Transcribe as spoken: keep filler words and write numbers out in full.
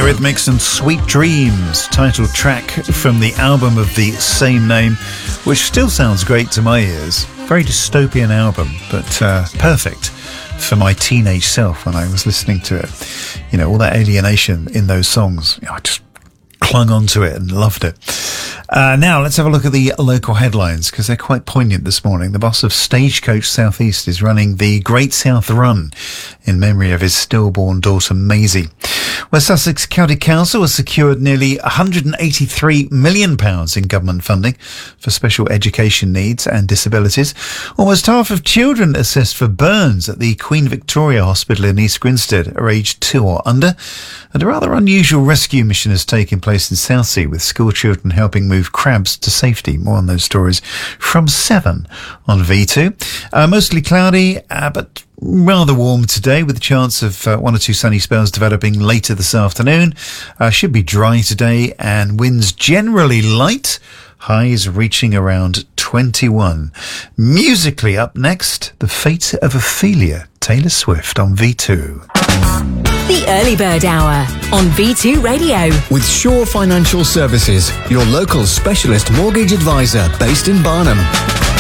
Eurythmics and Sweet Dreams, title track from the album of the same name, which still sounds great to my ears. Very dystopian album, but uh, perfect for my teenage self when I was listening to it. You know, all that alienation in those songs. You know, I just clung on to it and loved it. Uh, now, let's have a look at the local headlines, because they're quite poignant this morning. The boss of Stagecoach South East is running the Great South Run in memory of his stillborn daughter, Maisie. West Sussex County Council has secured nearly one hundred eighty-three million pounds in government funding for special education needs and disabilities. Almost half of children assessed for burns at the Queen Victoria Hospital in East Grinstead are aged two or under. And a rather unusual rescue mission has taken place in Southsea, with school children helping move crabs to safety. More on those stories from seven on V two. Uh, mostly cloudy, uh, but rather warm today, with a chance of uh, one or two sunny spells developing later this afternoon. Uh, should be dry today, and winds generally light. Highs reaching around twenty-one. Musically up next, The Fate of Ophelia, Taylor Swift on V two. The Early Bird Hour on V two Radio. With Shore Financial Services, your local specialist mortgage advisor based in Barnham.